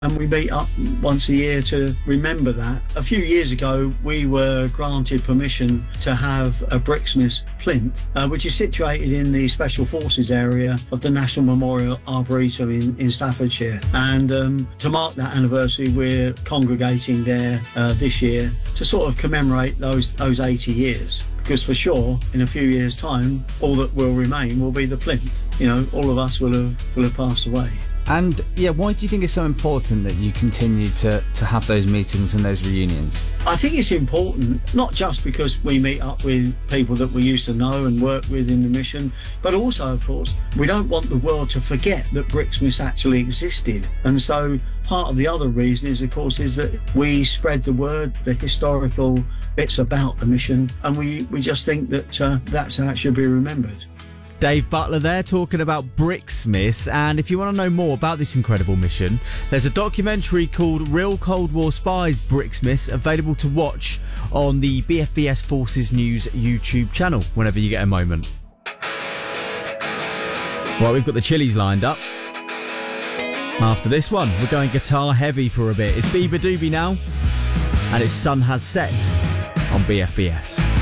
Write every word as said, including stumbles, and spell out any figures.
and we meet up once a year to remember that. A few years ago, we were granted permission to have a Bricksmiths plinth, uh, which is situated in the Special Forces area of the National Memorial Arboretum in, in Staffordshire. And um, to mark that anniversary, we're congregating there uh, this year to sort of commemorate those those eighty years. Because for sure, in a few years' time, all that will remain will be the plinth. You know, all of us will have will have passed away. And yeah, why do you think it's so important that you continue to, to have those meetings and those reunions? I think it's important, not just because we meet up with people that we used to know and work with in the mission, but also, of course, we don't want the world to forget that Bricksmiths actually existed. And so part of the other reason is, of course, is that we spread the word, the historical bits about the mission, and we, we just think that uh, that's how it should be remembered. Dave Butler there talking about Bricksmiths, and if you want to know more about this incredible mission, there's a documentary called Real Cold War Spies Bricksmiths available to watch on the B F B S Forces News YouTube channel whenever you get a moment. Right, we've got the Chili's lined up. After this one, we're going guitar heavy for a bit. It's Bieber Doobie now, and it's Sun Has Set on B F B S.